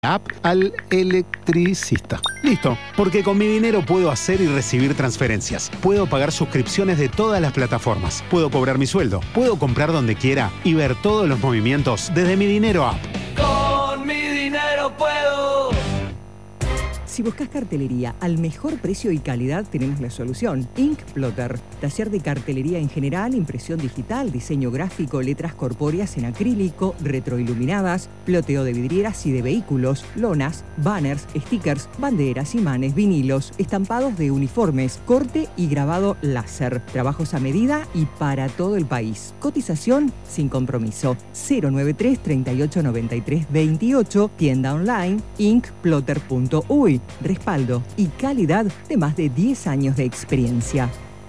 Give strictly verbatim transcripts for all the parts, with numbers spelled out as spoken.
app al electricista. Listo, porque con mi dinero puedo hacer y recibir transferencias. Puedo pagar suscripciones de todas las plataformas. Puedo cobrar mi sueldo. Puedo comprar donde quiera y ver todos los movimientos desde Mi Dinero App. Con mi dinero puedo. Si buscas cartelería al mejor precio y calidad, tenemos la solución. Ink Plotter, taller de cartelería en general, impresión digital, diseño gráfico, letras corpóreas en acrílico, retroiluminadas, ploteo de vidrieras y de vehículos, lonas, banners, stickers, banderas, imanes, vinilos, estampados de uniformes, corte y grabado láser. Trabajos a medida y para todo el país. Cotización sin compromiso. cero noventa y tres, treinta y ocho, noventa y tres, veintiocho, tienda online, ink plotter punto uy. Respaldo y calidad de más de diez años de experiencia.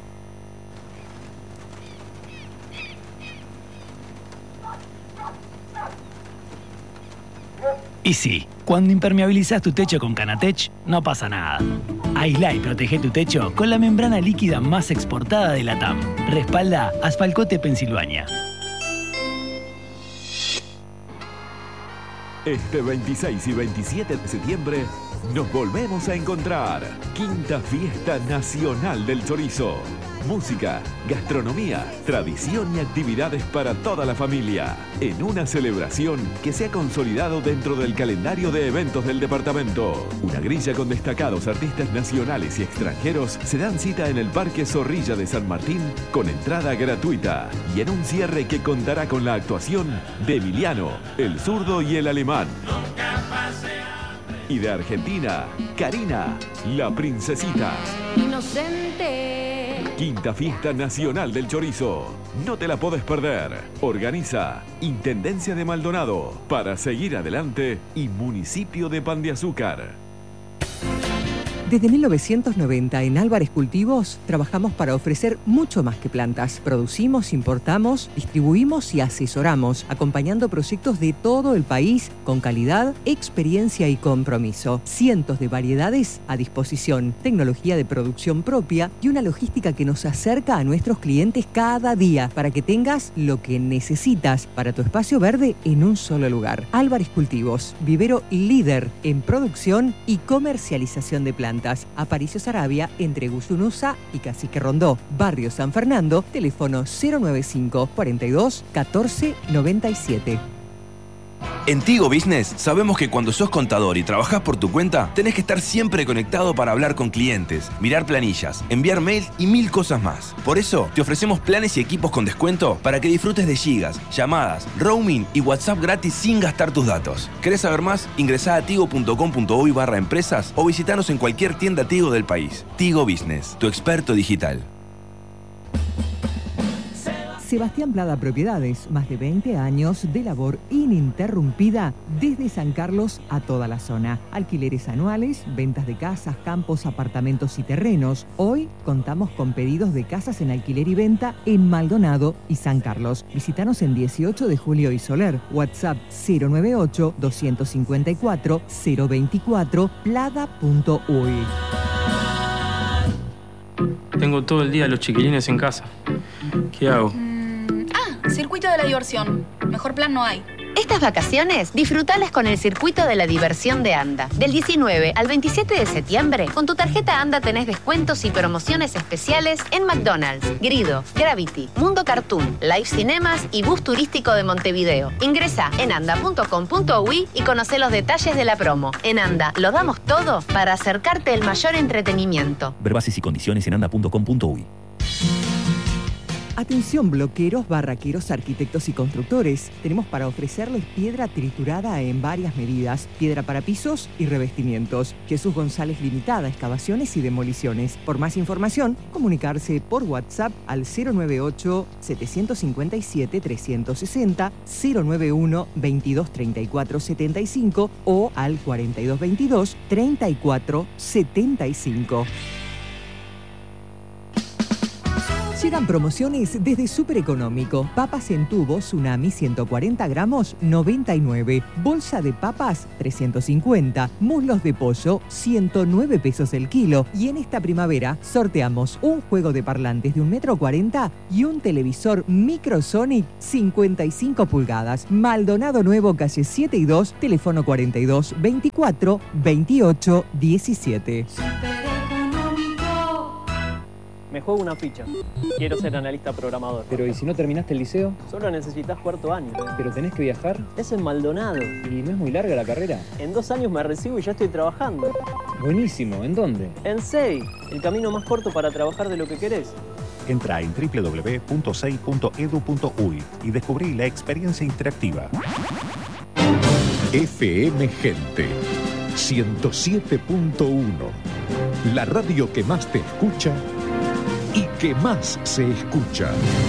Y sí, cuando impermeabilizas tu techo con Canatech, no pasa nada. Aislá y protege tu techo con la membrana líquida más exportada de Latam. Respalda Asfalcote Pensilvania. Este veintiséis y veintisiete de septiembre nos volvemos a encontrar. Quinta Fiesta Nacional del Chorizo. Música, gastronomía, tradición y actividades para toda la familia. En una celebración que se ha consolidado dentro del calendario de eventos del departamento. Una grilla con destacados artistas nacionales y extranjeros se dan cita en el Parque Zorrilla de San Martín con entrada gratuita. Y en un cierre que contará con la actuación de Emiliano, el zurdo y el alemán. Y de Argentina, Karina, la princesita. Inocente. Quinta Fiesta Nacional del Chorizo. No te la podés perder. Organiza Intendencia de Maldonado para seguir adelante y Municipio de Pan de Azúcar. Desde mil novecientos noventa en Álvarez Cultivos trabajamos para ofrecer mucho más que plantas. Producimos, importamos, distribuimos y asesoramos, acompañando proyectos de todo el país con calidad, experiencia y compromiso. Cientos de variedades a disposición, tecnología de producción propia y una logística que nos acerca a nuestros clientes cada día para que tengas lo que necesitas para tu espacio verde en un solo lugar. Álvarez Cultivos, vivero líder en producción y comercialización de plantas. Aparicio Saravia, entre Guyunusa y Cacique Rondó. Barrio San Fernando, teléfono cero noventa y cinco, cuarenta y dos, catorce, noventa y siete. En Tigo Business sabemos que cuando sos contador y trabajás por tu cuenta, tenés que estar siempre conectado para hablar con clientes, mirar planillas, enviar mails y mil cosas más. Por eso, te ofrecemos planes y equipos con descuento para que disfrutes de gigas, llamadas, roaming y WhatsApp gratis sin gastar tus datos. ¿Querés saber más? Ingresá a tigo punto com punto uy barra empresas o visitanos en cualquier tienda Tigo del país. Tigo Business, tu experto digital. Sebastián Plada Propiedades, más de veinte años de labor ininterrumpida desde San Carlos a toda la zona. Alquileres anuales, ventas de casas, campos, apartamentos y terrenos. Hoy contamos con pedidos de casas en alquiler y venta en Maldonado y San Carlos. Visítanos en dieciocho de julio y Soler. WhatsApp cero noventa y ocho, dos cinco cuatro, cero veinticuatro, plada punto uy. Tengo todo el día los chiquilines en casa. ¿Qué hago? Circuito de la diversión. Mejor plan no hay. Estas vacaciones, disfrutalas con el Circuito de la Diversión de ANDA. Del diecinueve al veintisiete de septiembre, con tu tarjeta ANDA tenés descuentos y promociones especiales en McDonald's, Grido, Gravity, Mundo Cartoon, Live Cinemas y Bus Turístico de Montevideo. Ingresá en anda punto com punto uy y conocé los detalles de la promo. En ANDA lo damos todo para acercarte el mayor entretenimiento. Ver bases y condiciones en anda punto com punto uy. Atención bloqueros, barraqueros, arquitectos y constructores. Tenemos para ofrecerles piedra triturada en varias medidas, piedra para pisos y revestimientos. Jesús González Limitada, excavaciones y demoliciones. Por más información, comunicarse por WhatsApp al cero noventa y ocho, setecientos cincuenta y siete, trescientos sesenta, cero noventa y uno, veintidós, treinta y cuatro, setenta y cinco o al cuarenta y dos veintidós, treinta y cuatro, setenta y cinco. Llegan promociones desde Súper Económico. Papas en tubo Tsunami ciento cuarenta gramos, noventa y nueve. Bolsa de papas, trescientos cincuenta. Muslos de pollo, ciento nueve pesos el kilo. Y en esta primavera sorteamos un juego de parlantes de un metro cuarenta y un televisor Microsonic cincuenta y cinco pulgadas. Maldonado Nuevo, calle siete y dos, teléfono cuarenta y dos, veinticuatro, veintiocho, diecisiete. Me juego una ficha. Quiero ser analista programador. Pero ¿y si no terminaste el liceo? Solo necesitas cuarto año. ¿Pero tenés que viajar? Es en Maldonado. ¿Y no es muy larga la carrera? En dos años me recibo y ya estoy trabajando. Buenísimo. ¿En dónde? En S E I, el camino más corto para trabajar de lo que querés. Entra en doble u doble u doble u punto sei punto edu punto uy y descubrí la experiencia interactiva. F M Gente ciento siete punto uno. La radio que más te escucha y que más se escucha.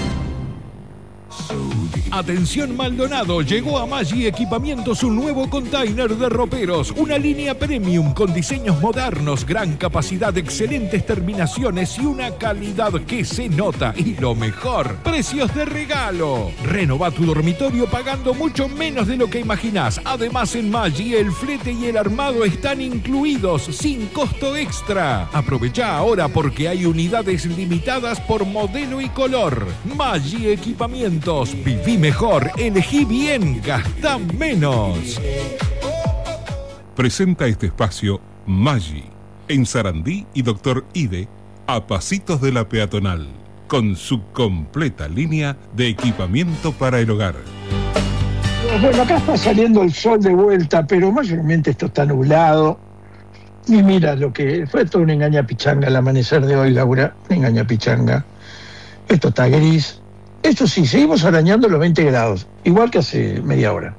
Atención Maldonado, llegó a Maggi Equipamientos un nuevo container de roperos, una línea premium con diseños modernos, gran capacidad, excelentes terminaciones y una calidad que se nota. Y lo mejor, precios de regalo. Renova tu dormitorio pagando mucho menos de lo que imaginás. Además en Maggi el flete y el armado están incluidos sin costo extra. Aprovecha ahora porque hay unidades limitadas por modelo y color. Maggi Equipamientos, viví mejor, elegí bien, gastá menos. Presenta este espacio Maggi, en Sarandí y Doctor Ide, a pasitos de la peatonal, con su completa línea de equipamiento para el hogar. Bueno, acá está saliendo el sol de vuelta, pero mayormente esto está nublado. Y mira lo que fue todo una engañapichanga el amanecer de hoy, Laura, una engañapichanga. Esto está gris. Esto sí, seguimos arañando los veinte grados, igual que hace media hora.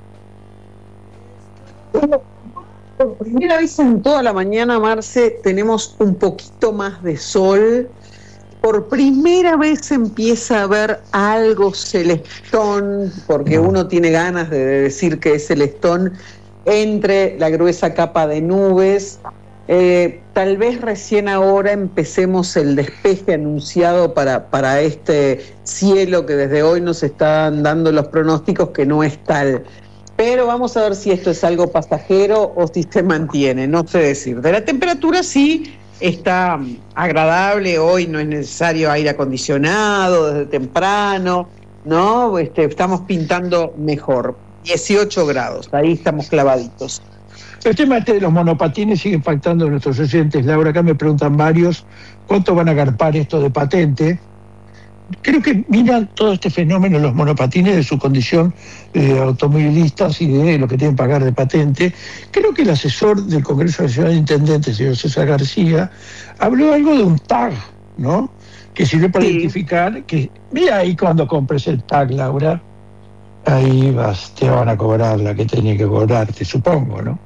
Bueno, por primera vez en toda la mañana, Marce, tenemos un poquito más de sol. Por primera vez empieza a ver algo celestón, porque uno tiene ganas de decir que es celestón, entre la gruesa capa de nubes. Eh, tal vez recién ahora empecemos el despeje anunciado para, para este cielo que desde hoy nos están dando los pronósticos, que no es tal. Pero vamos a ver si esto es algo pasajero o si se mantiene, no sé decir. De la temperatura sí está agradable, hoy no es necesario aire acondicionado desde temprano, ¿no? Este, estamos pintando mejor, dieciocho grados, ahí estamos clavaditos. El tema este de los monopatines sigue impactando a nuestros oyentes. Laura, acá me preguntan varios, ¿cuánto van a agarpar esto de patente? Creo que miran todo este fenómeno, los monopatines, de su condición de automovilistas y de lo que tienen que pagar de patente. Creo que el asesor del Congreso Nacional de Intendentes, señor César García, habló algo de un tag, ¿no? Que sirve para sí. identificar que, mira ahí cuando compres el tag, Laura, ahí vas, te van a cobrar la que tenía que cobrarte, supongo, ¿no?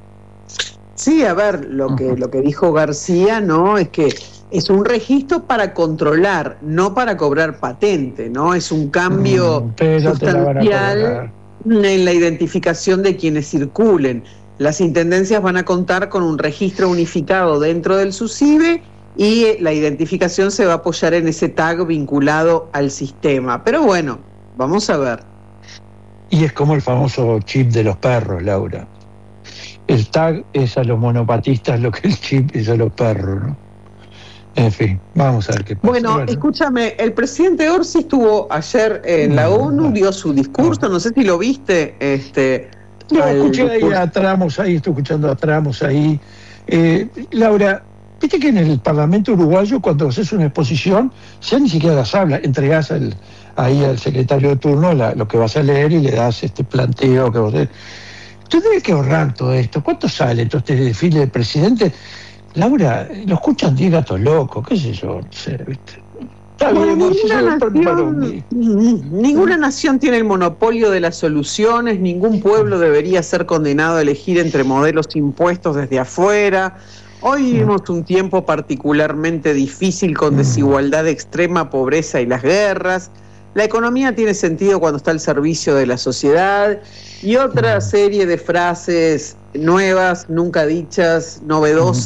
Sí, a ver, lo que, lo que dijo García, ¿no? Es que es un registro para controlar, no para cobrar patente, ¿no? Es un cambio mm, sustancial la en la identificación de quienes circulen. Las intendencias van a contar con un registro unificado dentro del SUSIBE y la identificación se va a apoyar en ese tag vinculado al sistema. Pero bueno, vamos a ver. Y es como el famoso chip de los perros, Laura. El tag es a los monopatistas lo que el chip es a los perros, ¿no? En fin, vamos a ver qué pasa. Bueno, bueno. Escúchame, el presidente Orsi estuvo ayer en la ONU, dio su discurso, no sé si lo viste. Este, no, escuché ahí a tramos, ahí estoy escuchando a tramos ahí. Eh, Laura, viste que en el Parlamento uruguayo, cuando haces una exposición, ya ni siquiera las hablas, entregás el, ahí al secretario de turno la, lo que vas a leer y le das este planteo que vos tenés. Tú debes que ahorrar todo esto. ¿Cuánto sale todo este desfile del presidente? Laura, lo escuchan diez gatos locos, qué sé yo, no sé, ¿viste? Bueno, ninguna, nación, ninguna nación tiene el monopolio de las soluciones, ningún pueblo debería ser condenado a elegir entre modelos impuestos desde afuera. Hoy vivimos un tiempo particularmente difícil con desigualdad extrema, pobreza y las guerras. La economía tiene sentido cuando está al servicio de la sociedad, y otra serie de frases nuevas, nunca dichas, novedosas,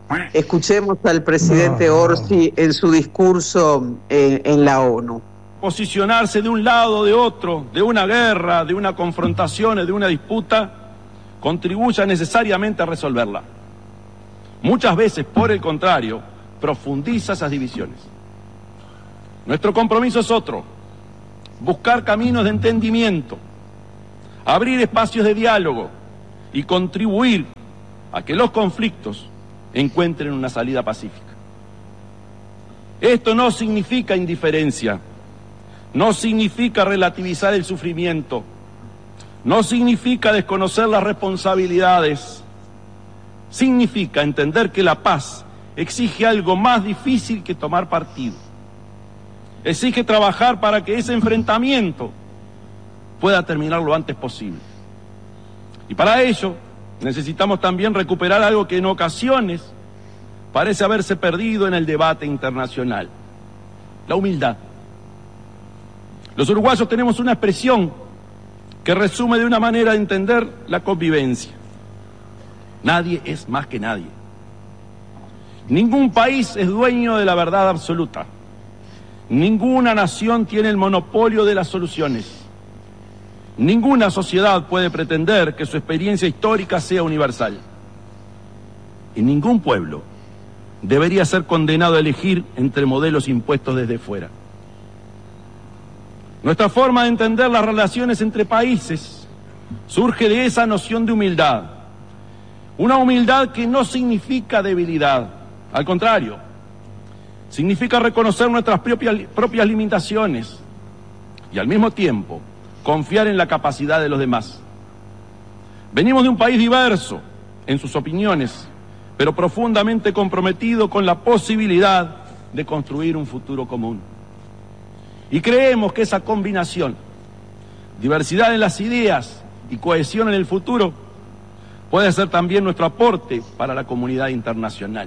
Escuchemos al presidente Orsi en su discurso eh, en la ONU. Posicionarse de un lado o de otro, de una guerra, de una confrontación, de una disputa, contribuya necesariamente a resolverla. Muchas veces, por el contrario, profundiza esas divisiones. Nuestro compromiso es otro: buscar caminos de entendimiento, abrir espacios de diálogo y contribuir a que los conflictos encuentren una salida pacífica. Esto no significa indiferencia, no significa relativizar el sufrimiento, no significa desconocer las responsabilidades, significa entender que la paz exige algo más difícil que tomar partido. Exige trabajar para que ese enfrentamiento pueda terminar lo antes posible. Y para ello necesitamos también recuperar algo que en ocasiones parece haberse perdido en el debate internacional: la humildad. Los uruguayos tenemos una expresión que resume de una manera de entender la convivencia: nadie es más que nadie. Ningún país es dueño de la verdad absoluta. Ninguna nación tiene el monopolio de las soluciones. Ninguna sociedad puede pretender que su experiencia histórica sea universal. Y ningún pueblo debería ser condenado a elegir entre modelos impuestos desde fuera. Nuestra forma de entender las relaciones entre países surge de esa noción de humildad. Una humildad que no significa debilidad, al contrario, significa reconocer nuestras propias, propias limitaciones y al mismo tiempo confiar en la capacidad de los demás. Venimos de un país diverso en sus opiniones, pero profundamente comprometido con la posibilidad de construir un futuro común. Y creemos que esa combinación, diversidad en las ideas y cohesión en el futuro, puede ser también nuestro aporte para la comunidad internacional.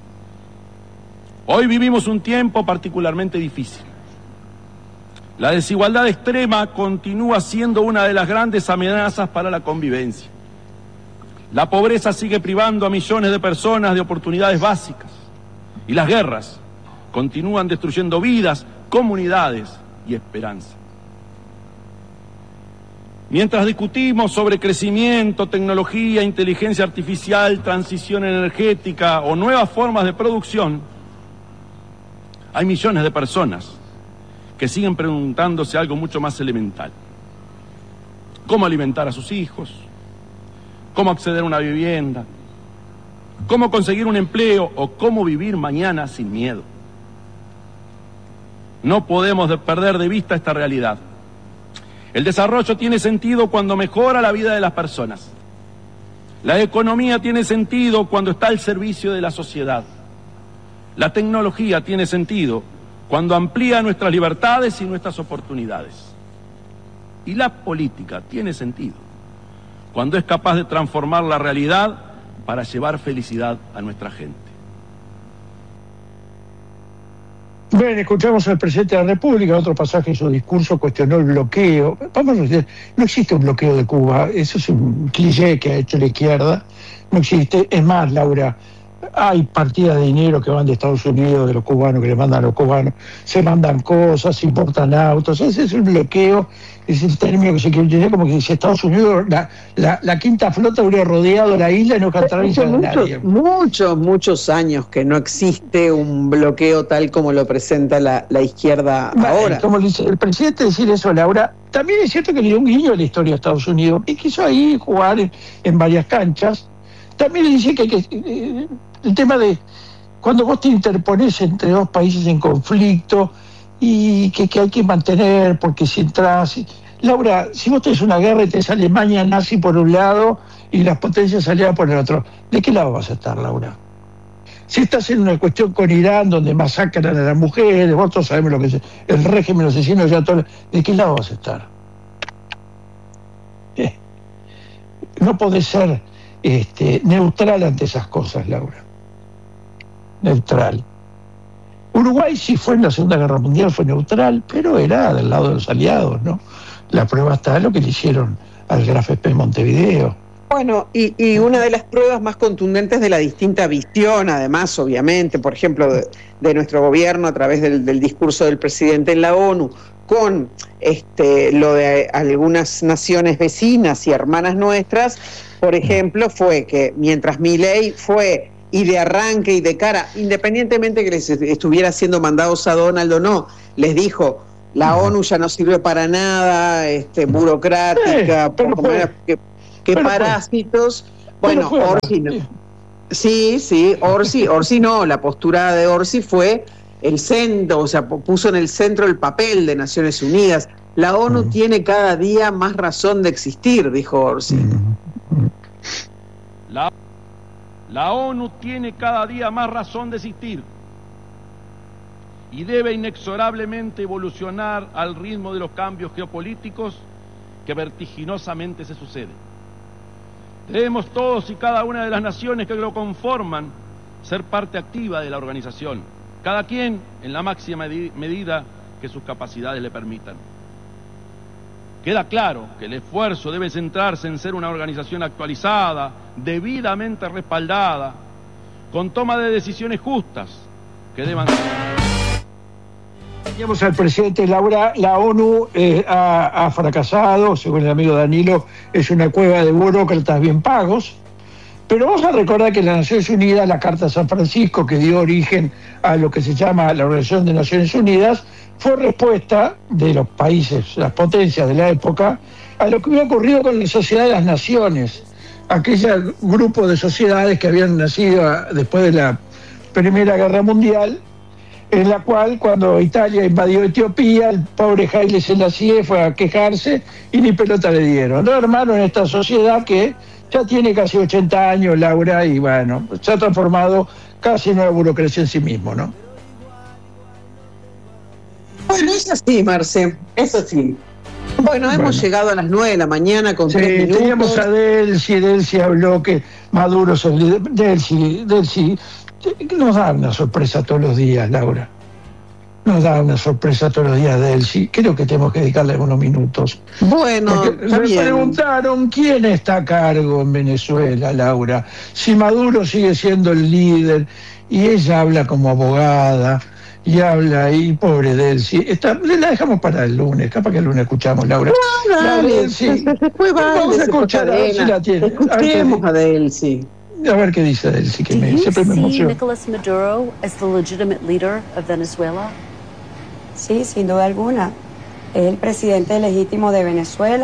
Hoy vivimos un tiempo particularmente difícil. La desigualdad extrema continúa siendo una de las grandes amenazas para la convivencia. La pobreza sigue privando a millones de personas de oportunidades básicas. Y las guerras continúan destruyendo vidas, comunidades y esperanza. Mientras discutimos sobre crecimiento, tecnología, inteligencia artificial, transición energética o nuevas formas de producción, hay millones de personas que siguen preguntándose algo mucho más elemental: ¿cómo alimentar a sus hijos? ¿Cómo acceder a una vivienda? ¿Cómo conseguir un empleo? ¿O cómo vivir mañana sin miedo? No podemos perder de vista esta realidad. El desarrollo tiene sentido cuando mejora la vida de las personas. La economía tiene sentido cuando está al servicio de la sociedad. La tecnología tiene sentido cuando amplía nuestras libertades y nuestras oportunidades. Y la política tiene sentido cuando es capaz de transformar la realidad para llevar felicidad a nuestra gente. Bien, escuchamos al presidente de la República. Otro pasaje de su discurso cuestionó el bloqueo. Vamos a decir, no existe un bloqueo de Cuba. Eso es un cliché que ha hecho la izquierda. No existe. Es más, Laura, hay partidas de dinero que van de Estados Unidos, de los cubanos, que le mandan a los cubanos. Se mandan cosas, se importan autos. Ese es un bloqueo. Es el término que se quiere entender, como que si Estados Unidos, la, la, la quinta flota hubiera rodeado la isla y no cantaría a nadie. Muchos, muchos años que no existe un bloqueo tal como lo presenta la, la izquierda Vale, ahora. Como dice el presidente decir eso, Laura, también es cierto que le dio un guiño a la historia de Estados Unidos y quiso ahí jugar en, en varias canchas. También le dice que, que eh, el tema de cuando vos te interponés entre dos países en conflicto y que, que hay que mantener, porque si entras... Laura, si vos tenés una guerra y tenés Alemania nazi por un lado y las potencias aliadas por el otro, ¿de qué lado vas a estar, Laura? Si estás en una cuestión con Irán donde masacran a las mujeres, vos todos sabemos lo que es el régimen asesino, ya todo, ¿de qué lado vas a estar? Eh, no podés ser este, neutral ante esas cosas, Laura. Neutral. Uruguay sí fue en la Segunda Guerra Mundial, fue neutral, pero era del lado de los aliados, ¿no? La prueba está en lo que le hicieron al Graf Spee Montevideo, Bueno, y, y una de las pruebas más contundentes de la distinta visión, además, obviamente, por ejemplo, de, de nuestro gobierno a través del, del discurso del presidente en la ONU, con este, lo de algunas naciones vecinas y hermanas nuestras, por ejemplo, fue que mientras Milei fue y de arranque y de cara, independientemente que les estuviera siendo mandados a Donald o no, les dijo, la ONU ya no sirve para nada, este, burocrática, sí, poco menos que, que parásitos. Bueno, fue, Orsi no. Sí, sí, Orsi, Orsi no, la postura de Orsi fue el centro, o sea, puso en el centro el papel de Naciones Unidas. La ONU mm. tiene cada día más razón de existir, dijo Orsi. Mm. La, la ONU tiene cada día más razón de existir y debe inexorablemente evolucionar al ritmo de los cambios geopolíticos que vertiginosamente se suceden. Debemos todos y cada una de las naciones que lo conforman ser parte activa de la organización, cada quien en la máxima medida que sus capacidades le permitan. Queda claro que el esfuerzo debe centrarse en ser una organización actualizada, debidamente respaldada, con toma de decisiones justas que deban ser. Teníamos al presidente Laura, la ONU eh, ha, ha fracasado, según el amigo Danilo, es una cueva de burócratas bien pagos, pero vamos a recordar que las Naciones Unidas, la Carta de San Francisco, que dio origen a lo que se llama la Organización de Naciones Unidas, fue respuesta de los países, las potencias de la época, a lo que había ocurrido con la Sociedad de las Naciones, aquel grupo de sociedades que habían nacido después de la Primera Guerra Mundial, en la cual cuando Italia invadió Etiopía, el pobre Haile Selassie fue a quejarse y ni pelota le dieron. Lo armaron esta sociedad que ya tiene casi ochenta años, Laura, y bueno, se ha transformado casi en una burocracia en sí mismo, ¿no? Bueno, es así, Marce, es así. Bueno, hemos bueno. llegado a las nueve de la mañana con sí, tres minutos. Teníamos a Delcy, Delcy habló que Maduro es el líder. Delcy, Delcy, nos da una sorpresa todos los días, Laura. Nos da una sorpresa todos los días, Delcy. Creo que tenemos que dedicarle unos minutos. Bueno, me preguntaron quién está a cargo en Venezuela, Laura. Si Maduro sigue siendo el líder y ella habla como abogada. Y habla ahí, pobre Delcy. Está, la dejamos para el lunes, capaz que el lunes escuchamos, Laura. No, no, Delcy. Después vamos a escuchar a ver si la tiene. Escuchemos a Delcy. A ver qué dice Delcy, que me, siempre me emociona. Nicolás Maduro as the legitimate leader of Venezuela? Sí, sin duda alguna. Es el presidente legítimo de Venezuela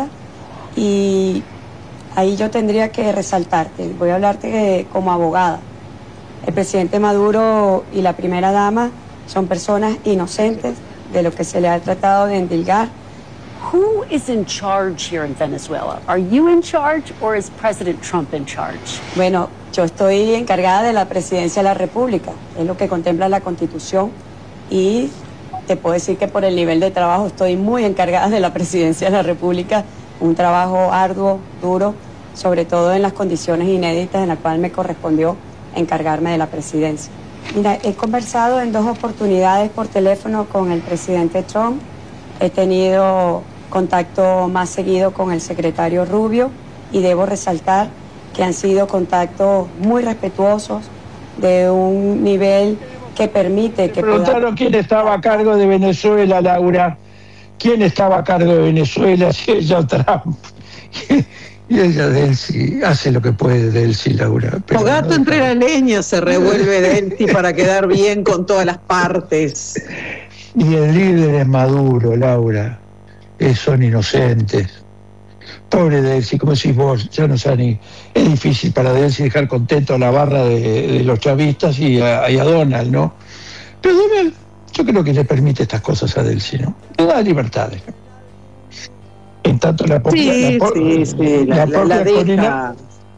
y ahí yo tendría que resaltarte. Voy a hablarte como abogada. El presidente Maduro y la primera dama son personas inocentes de lo que se le ha tratado de endilgar. Who is in charge here in Venezuela? Are you in charge or is President Trump in charge? Bueno, yo estoy encargada de la presidencia de la República, es lo que contempla la Constitución, y te puedo decir que por el nivel de trabajo estoy muy encargada de la presidencia de la República, un trabajo arduo, duro, sobre todo en las condiciones inéditas en las cuales me correspondió encargarme de la presidencia. Mira, he conversado en dos oportunidades por teléfono con el presidente Trump, he tenido contacto más seguido con el secretario Rubio y debo resaltar que han sido contactos muy respetuosos, de un nivel que permite que... Preguntaron pueda... quién estaba a cargo de Venezuela, Laura. ¿Quién estaba a cargo de Venezuela? Si ella Trump. Y ella, Delcy, hace lo que puede, Delcy, Laura. O gato no, entre la leña se revuelve Delcy para quedar bien con todas las partes. Y el líder es Maduro, Laura. Eh, son inocentes. Pobre Delcy, como decís vos, ya no sabe ni... Es difícil para Delcy dejar contento a la barra de, de los chavistas y a, y a Donald, ¿no? Pero Donald, yo creo que le permite estas cosas a Delcy, ¿no? Le da libertades, ¿no? En tanto la propia, sí, la, sí, sí, la, la, la, propia la, Corina,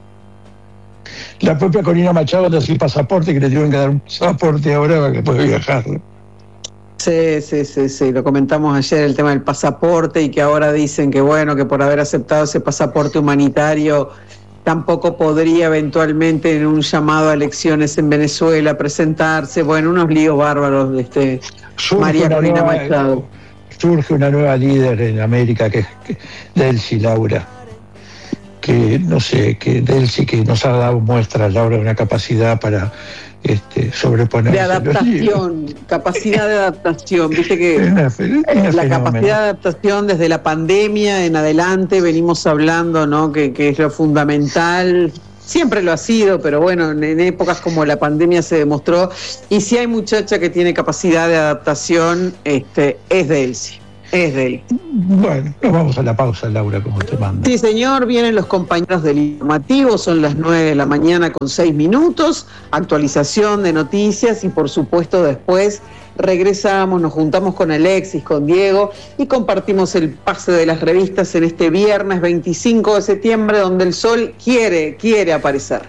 la propia Corina Machado anda sin pasaporte, que le tuvieron que dar un pasaporte ahora para que pueda viajar, ¿no? Sí, sí, sí, sí, lo comentamos ayer, el tema del pasaporte, y que ahora dicen que bueno, que por haber aceptado ese pasaporte humanitario tampoco podría eventualmente en un llamado a elecciones en Venezuela presentarse. Bueno, unos líos bárbaros de este María Corina nueva, Machado. Surge una nueva líder en América, que es Delcy, Laura. que no sé, que Delcy, que nos ha dado muestras, Laura, de una capacidad para este, sobreponerse. De adaptación, capacidad de adaptación. Viste que Es una fe- es una la fenómeno. capacidad de adaptación desde la pandemia en adelante venimos hablando, ¿no? Que, que es lo fundamental. Siempre lo ha sido, pero bueno, en, en épocas como la pandemia se demostró. Y si hay muchacha que tiene capacidad de adaptación, este, es Delcy. Es Delcy. Bueno, nos vamos a la pausa, Laura, como te manda. Sí, señor, vienen los compañeros del informativo, son las nueve de la mañana con seis minutos, actualización de noticias y por supuesto después regresamos, nos juntamos con Alexis, con Diego y compartimos el pase de las revistas en este viernes veinticinco de septiembre donde el sol quiere, quiere aparecer.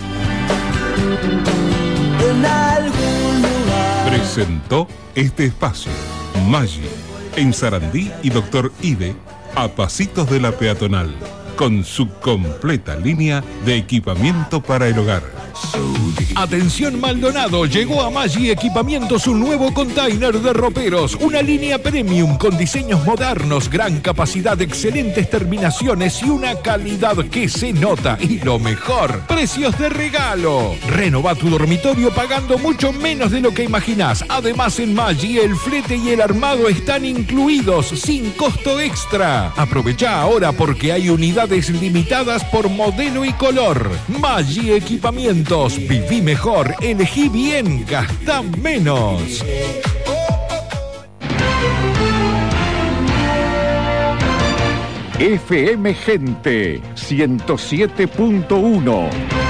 Presentó este espacio Maggi, en Sarandí y Doctor Ide, a pasitos de la peatonal, con su completa línea de equipamiento para el hogar. Atención Maldonado, llegó a Maggi Equipamientos un nuevo container de roperos, una línea premium con diseños modernos, gran capacidad, excelentes terminaciones y una calidad que se nota. Y lo mejor, precios de regalo. Renova tu dormitorio pagando mucho menos de lo que imaginás. Además en Maggi el flete y el armado están incluidos sin costo extra. Aprovecha ahora porque hay unidades limitadas por modelo y color. Maggi Equipamientos. Viví mejor, elegí bien, gastá menos. F M Gente ciento siete punto uno.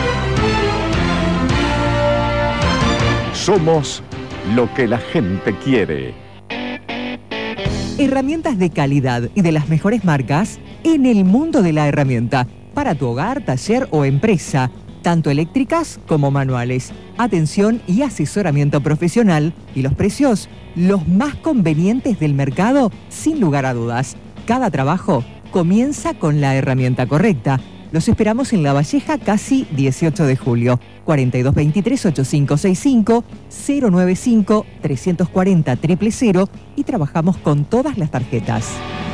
Somos lo que la gente quiere. Herramientas de calidad y de las mejores marcas en el mundo de la herramienta. Para tu hogar, taller o empresa. Tanto eléctricas como manuales. Atención y asesoramiento profesional. Y los precios, los más convenientes del mercado, sin lugar a dudas. Cada trabajo comienza con la herramienta correcta. Los esperamos en La Valleja, casi dieciocho de julio. cuarenta y dos veintitrés ochenta y cinco sesenta y cinco, cero noventa y cinco trescientos cuarenta cero cero cero y trabajamos con todas las tarjetas.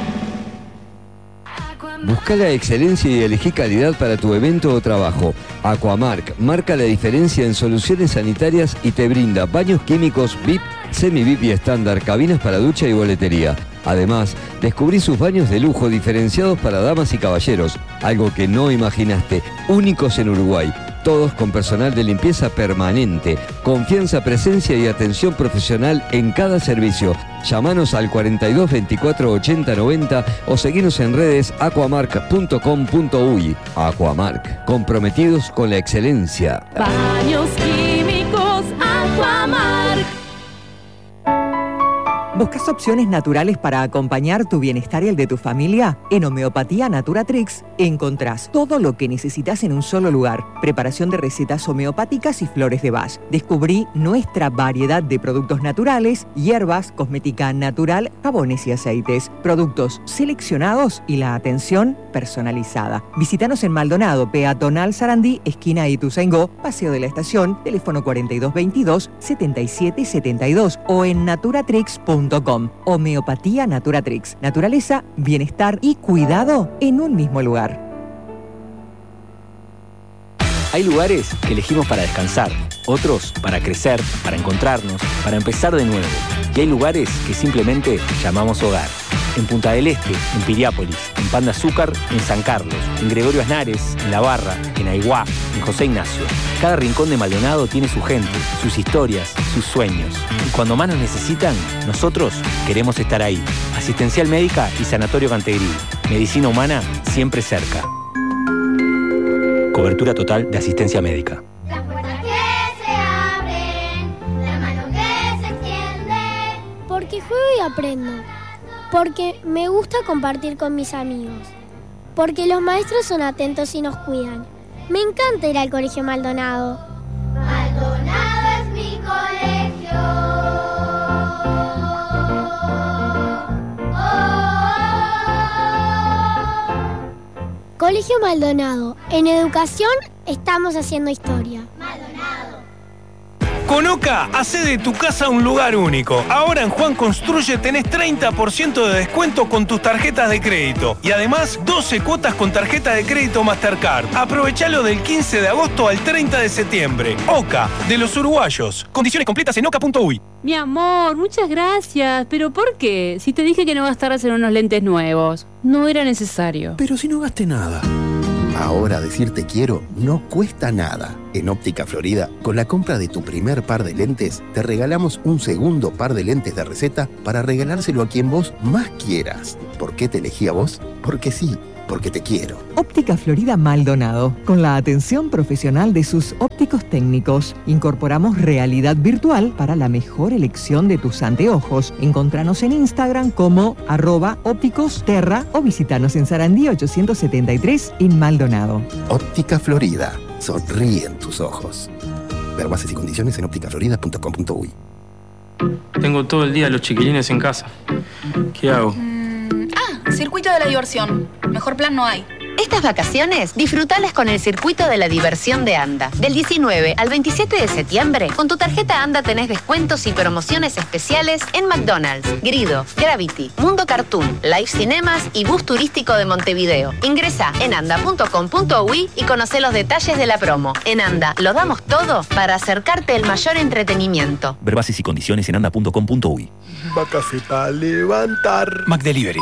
Busca la excelencia y elegí calidad para tu evento o trabajo. Aquamark marca la diferencia en soluciones sanitarias y te brinda baños químicos V I P, semi-V I P y estándar, cabinas para ducha y boletería. Además, descubrí sus baños de lujo diferenciados para damas y caballeros, algo que no imaginaste, únicos en Uruguay. Todos con personal de limpieza permanente, confianza, presencia y atención profesional en cada servicio. Llámanos al cuarenta y dos veinticuatro ochenta noventa o seguinos en redes aquamark punto com punto uy. Aquamark, comprometidos con la excelencia. Baños químicos Aquamark. ¿Buscas opciones naturales para acompañar tu bienestar y el de tu familia? En Homeopatía Naturatrix encontrás todo lo que necesitas en un solo lugar. Preparación de recetas homeopáticas y flores de Bach. Descubrí nuestra variedad de productos naturales, hierbas, cosmética natural, jabones y aceites. Productos seleccionados y la atención personalizada. Visítanos en Maldonado, Peatonal Sarandí, esquina Ituzaingó, Paseo de la Estación, teléfono cuarenta y dos veintidós setenta y siete setenta y dos o en naturatrix punto com. Homeopatía Naturatrix. Naturaleza, bienestar y cuidado en un mismo lugar. Hay lugares que elegimos para descansar, otros para crecer, para encontrarnos, para empezar de nuevo. Y hay lugares que simplemente llamamos hogar. En Punta del Este, en Piriápolis, en Pan de Azúcar, en San Carlos, en Gregorio Aznares, en La Barra, en Aiguá, en José Ignacio. Cada rincón de Maldonado tiene su gente, sus historias, sus sueños. Y cuando más nos necesitan, nosotros queremos estar ahí. Asistencial Médica y Sanatorio Cantegrí. Medicina humana siempre cerca. Cobertura total de asistencia médica. Las puertas que se abren, la mano que se extiende. Porque juego y aprendo. Porque me gusta compartir con mis amigos. Porque los maestros son atentos y nos cuidan. Me encanta ir al Colegio Maldonado. Maldonado es mi colegio. Colegio Maldonado. En educación estamos haciendo historia. Maldonado. Con Oca, hacé de tu casa un lugar único. Ahora en Juan Construye tenés treinta por ciento de descuento con tus tarjetas de crédito. Y además, doce cuotas con tarjeta de crédito Mastercard. Aprovechalo del quince de agosto al treinta de septiembre. Oca, de los uruguayos. Condiciones completas en oca punto uy. Mi amor, muchas gracias. ¿Pero por qué? Si te dije que no gastaras en unos lentes nuevos. No era necesario. Pero si no gasté nada. Ahora decir te quiero no cuesta nada. En Óptica Florida, con la compra de tu primer par de lentes, te regalamos un segundo par de lentes de receta para regalárselo a quien vos más quieras. ¿Por qué te elegí a vos? Porque sí, porque te quiero. Óptica Florida Maldonado, con la atención profesional de sus ópticos técnicos. Incorporamos realidad virtual para la mejor elección de tus anteojos. Encontranos en Instagram como arroba ópticos terra o visitanos en Sarandí ochocientos setenta y tres en Maldonado. Óptica Florida. Sonríen tus ojos. Ver bases y condiciones en óptica florida punto com punto uy. Tengo todo el día a los chiquilines en casa. ¿Qué hago? Mm, ah, circuito de la diversión. Mejor plan no hay. Estas vacaciones, disfrutalas con el Circuito de la Diversión de ANDA. Del diecinueve al veintisiete de septiembre, con tu tarjeta ANDA tenés descuentos y promociones especiales en McDonald's, Grido, Gravity, Mundo Cartoon, Live Cinemas y Bus Turístico de Montevideo. Ingresá en anda punto com punto uy y conocé los detalles de la promo. En ANDA, lo damos todo para acercarte el mayor entretenimiento. Ver bases y condiciones en anda punto com punto uy. Vacaceta, levantar. McDelivery.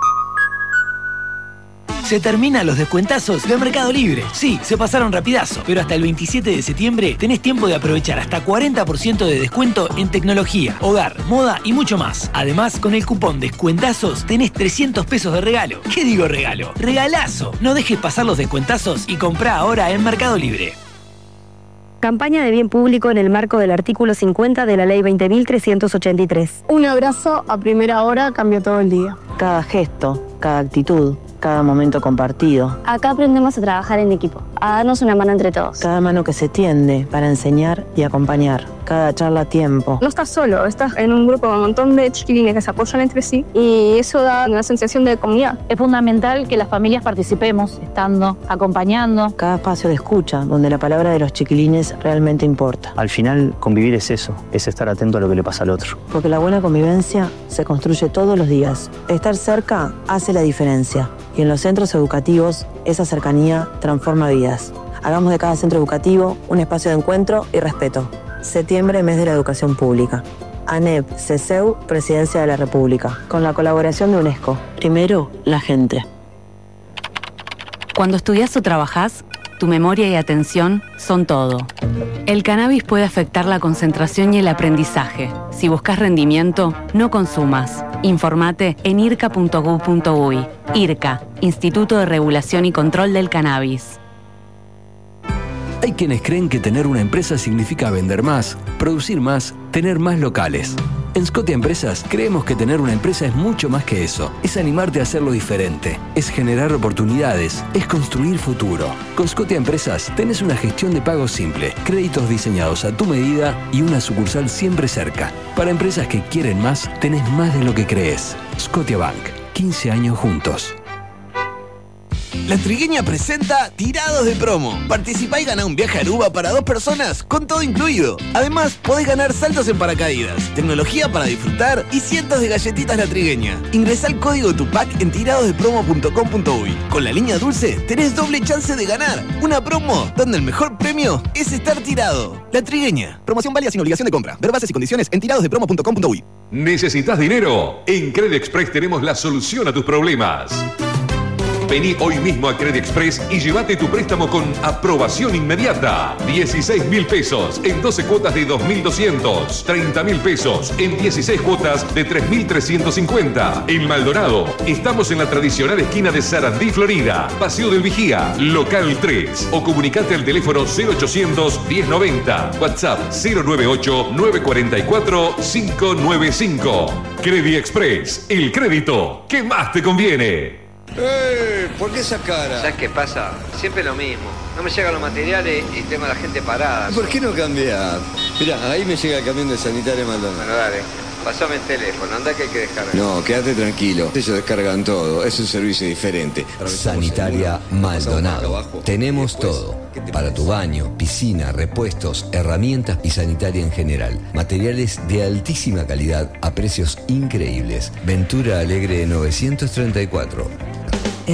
Se terminan los descuentazos de Mercado Libre. Sí, se pasaron rapidazo, pero hasta el veintisiete de septiembre tenés tiempo de aprovechar hasta cuarenta por ciento de descuento en tecnología, hogar, moda y mucho más. Además, con el cupón Descuentazos tenés trescientos pesos de regalo. ¿Qué digo regalo? ¡Regalazo! No dejes pasar los descuentazos y comprá ahora en Mercado Libre. Campaña de bien público en el marco del artículo cincuenta de la Ley veinte mil trescientos ochenta y tres. Un abrazo a primera hora cambió todo el día. Cada gesto, cada actitud, cada momento compartido. Acá aprendemos a trabajar en equipo, a darnos una mano entre todos. Cada mano que se tiende para enseñar y acompañar. Cada charla a tiempo. No estás solo, estás en un grupo con un montón de chiquilines que se apoyan entre sí y eso da una sensación de comunidad. Es fundamental que las familias participemos, estando, acompañando. Cada espacio de escucha, donde la palabra de los chiquilines realmente importa. Al final, convivir es eso, es estar atento a lo que le pasa al otro. Porque la buena convivencia se construye todos los días. Estar cerca hace la diferencia. Y en los centros educativos, esa cercanía transforma vidas. Hagamos de cada centro educativo un espacio de encuentro y respeto. Septiembre, mes de la educación pública. ANEP, CESEU, Presidencia de la República. Con la colaboración de UNESCO. Primero, la gente. Cuando estudias o trabajás, tu memoria y atención son todo. El cannabis puede afectar la concentración y el aprendizaje. Si buscas rendimiento, no consumas. Informate en irca punto gov punto uy. IRCA, Instituto de Regulación y Control del Cannabis. Hay quienes creen que tener una empresa significa vender más, producir más, tener más locales. En Scotia Empresas creemos que tener una empresa es mucho más que eso. Es animarte a hacerlo diferente. Es generar oportunidades. Es construir futuro. Con Scotia Empresas tenés una gestión de pagos simple, créditos diseñados a tu medida y una sucursal siempre cerca. Para empresas que quieren más, tenés más de lo que crees. Scotia Bank. quince años juntos. La Trigueña presenta Tirados de Promo. Participá y ganá un viaje a Aruba para dos personas con todo incluido. Además, podés ganar saltos en paracaídas, tecnología para disfrutar y cientos de galletitas La Trigueña. Ingresá el código Tupac en tirados de promo punto com punto uy. Con la línea dulce tenés doble chance de ganar. Una promo donde el mejor premio es estar tirado. La Trigueña. Promoción válida sin obligación de compra. Ver bases y condiciones en tirados de promo punto com punto uy. ¿Necesitas dinero? En Credit Express tenemos la solución a tus problemas. Vení hoy mismo a Credit Express y llévate tu préstamo con aprobación inmediata. dieciséis mil pesos en doce cuotas de dos mil doscientos. treinta mil pesos en dieciséis cuotas de tres mil trescientos cincuenta. En Maldonado, estamos en la tradicional esquina de Sarandí, Florida. Paseo del Vigía, local tres. O comunicate al teléfono cero ochocientos, diez noventa. WhatsApp cero noventa y ocho, nueve cuatro cuatro, cinco nueve cinco. Credit Express, el crédito que más te conviene. ¡Eh! ¿Por qué esa cara? ¿Sabes qué pasa? Siempre lo mismo. No me llegan los materiales y tengo a la gente parada. ¿Por qué no cambiar? Mirá, ahí me llega el camión de Sanitaria Maldonado. Bueno, dale. Pasame el teléfono, anda que hay que descargar. No, quédate tranquilo. Ellos descargan todo. Es un servicio diferente. Sanitaria Maldonado. Tenemos todo. Para tu baño, piscina, repuestos, herramientas y sanitaria en general. Materiales de altísima calidad a precios increíbles. Ventura Alegre novecientos treinta y cuatro.